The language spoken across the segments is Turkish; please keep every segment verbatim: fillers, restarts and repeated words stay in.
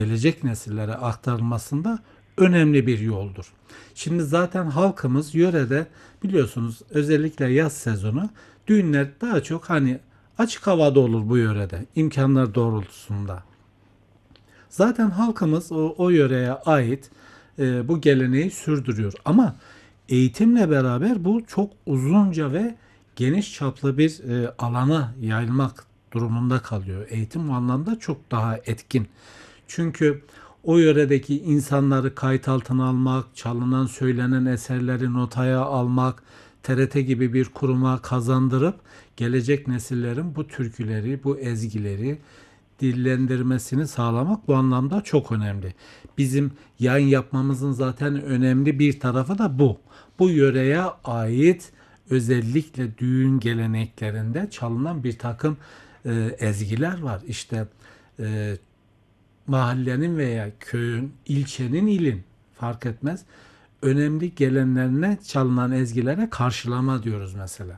gelecek nesillere aktarılmasında önemli bir yoldur. Şimdi zaten halkımız yörede biliyorsunuz özellikle yaz sezonu düğünler daha çok hani açık havada olur bu yörede imkanlar doğrultusunda. Zaten halkımız o, o yöreye ait e, bu geleneği sürdürüyor. Ama eğitimle beraber bu çok uzunca ve geniş çaplı bir e, alana yayılmak durumunda kalıyor. Eğitim bu anlamda çok daha etkin. Çünkü o yöredeki insanları kayıt altına almak, çalınan söylenen eserleri notaya almak, T R T gibi bir kuruma kazandırıp gelecek nesillerin bu türküleri, bu ezgileri dillendirmesini sağlamak bu anlamda çok önemli. Bizim yayın yapmamızın zaten önemli bir tarafı da bu. Bu yöreye ait özellikle düğün geleneklerinde çalınan bir takım e, ezgiler var. İşte e, mahallenin veya köyün, ilçenin, ilin fark etmez. Önemli gelenlerine çalınan ezgilere karşılama diyoruz mesela.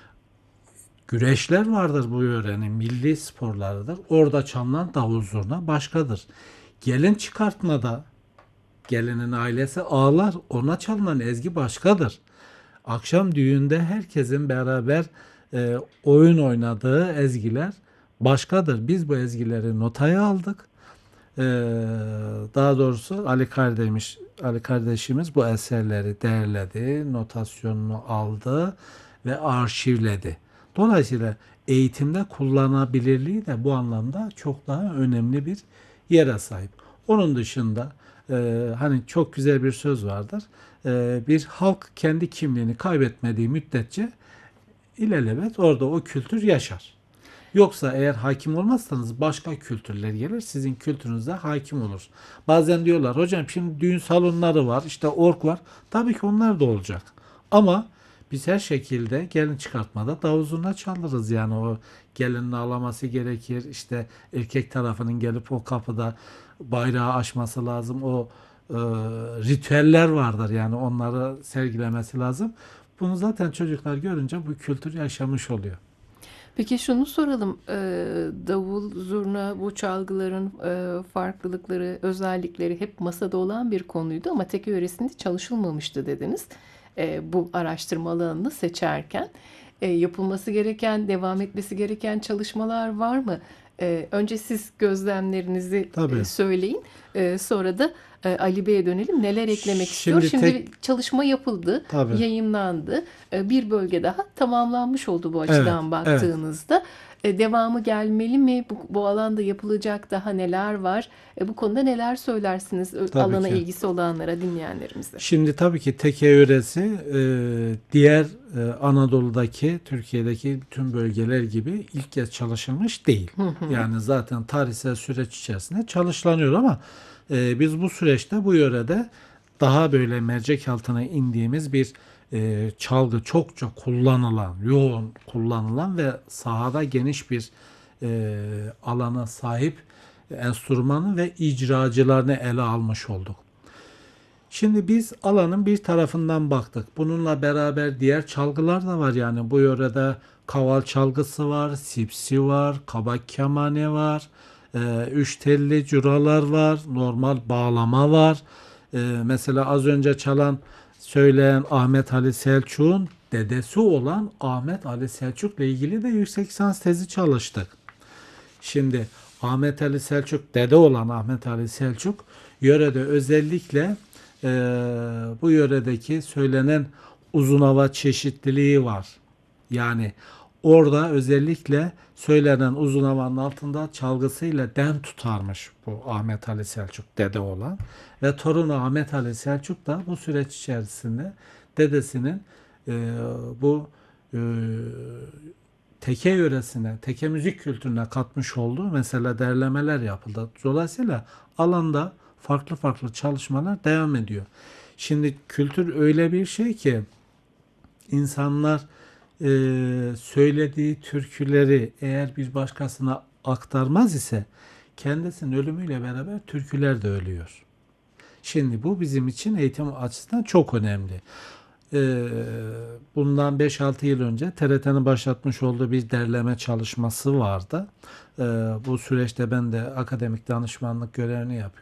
Güreşler vardır bu yörenin milli sporlarıdır. Orada çalınan davul zurna başkadır. Gelin çıkartmada gelinin ailesi ağlar, ona çalınan ezgi başkadır. Akşam düğünde herkesin beraber e, oyun oynadığı ezgiler başkadır. Biz bu ezgileri notaya aldık. Ee, Daha doğrusu Ali kardeşimiz, Ali kardeşimiz bu eserleri derledi, notasyonunu aldı ve arşivledi. Dolayısıyla eğitimde kullanabilirliği de bu anlamda çok daha önemli bir yere sahip. Onun dışında e, hani çok güzel bir söz vardır. E, bir halk kendi kimliğini kaybetmediği müddetçe ilelebet orada o kültür yaşar. Yoksa eğer hakim olmazsanız başka kültürler gelir, sizin kültürünüze hakim olur. Bazen diyorlar hocam şimdi düğün salonları var, işte ork var. Tabii ki onlar da olacak. Ama biz her şekilde gelin çıkartmada davul zurna çalırız yani o gelinin ağlaması gerekir. İşte erkek tarafının gelip o kapıda bayrağı açması lazım. O e, ritüeller vardır yani onları sergilemesi lazım. Bunu zaten çocuklar görünce bu kültür yaşamış oluyor. Peki şunu soralım. Ee, davul, zurna, bu çalgıların e, farklılıkları, özellikleri hep masada olan bir konuydu ama teke yöresinde çalışılmamıştı dediniz. Ee, bu araştırma alanını seçerken e, yapılması gereken, devam etmesi gereken çalışmalar var mı? Ee, önce siz gözlemlerinizi e, Tabii. söyleyin. Ee, sonra da e, Ali Bey'e dönelim. Neler eklemek istiyor? Şimdi Şimdi tek çalışma yapıldı, tabii. yayınlandı. E, Bir bölge daha tamamlanmış oldu bu Evet, açıdan evet. baktığınızda. E, Devamı gelmeli mi? Bu, bu alanda yapılacak daha neler var? E, Bu konuda neler söylersiniz ö- Tabii alana ki. ilgisi olanlara, dinleyenlerimize? Şimdi tabii ki teke yöresi e, diğer e, Anadolu'daki, Türkiye'deki tüm bölgeler gibi ilk kez çalışılmış değil. Hı hı. Yani zaten tarihsel süreç içerisinde çalışılanıyor ama e, biz bu süreçte bu yörede daha böyle mercek altına indiğimiz bir e, çalgı çokça kullanılan, yoğun kullanılan ve sahada geniş bir e, alana sahip enstrümanı ve icracılarını ele almış olduk. Şimdi biz alanın bir tarafından baktık. Bununla beraber diğer çalgılar da var yani bu yörede kaval çalgısı var, sipsi var, kabak kemane var, e, üç telli curalar var, normal bağlama var. E, mesela az önce çalan söyleyen Ahmet Ali Selçuk'un dedesi olan Ahmet Ali Selçuk'la ilgili de yüksek lisans tezi çalıştık. Şimdi Ahmet Ali Selçuk, dede olan Ahmet Ali Selçuk, yörede özellikle e, bu yöredeki söylenen uzun hava çeşitliliği var. Yani orada özellikle söylenen uzun havanın altında çalgısıyla dem tutarmış bu Ahmet Ali Selçuk dede olan. Ve torunu Ahmet Ali Selçuk da bu süreç içerisinde dedesinin e, bu e, teke yöresine, teke müzik kültürüne katmış olduğu mesela derlemeler yapıldı. Dolayısıyla alanda farklı farklı çalışmalar devam ediyor. Şimdi kültür öyle bir şey ki insanlar e, söylediği türküleri eğer bir başkasına aktarmaz ise kendisinin ölümüyle beraber türküler de ölüyor. Şimdi bu bizim için eğitim açısından çok önemli. e, bundan beş altı yıl önce T R T'nin başlatmış olduğu bir derleme çalışması vardı. E, bu süreçte ben de akademik danışmanlık görevini yapıyorum.